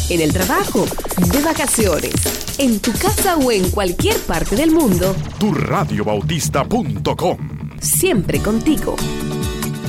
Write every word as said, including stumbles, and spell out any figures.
en el trabajo, de vacaciones, en tu casa o en cualquier parte del mundo. tu radio bautista punto com. Siempre contigo.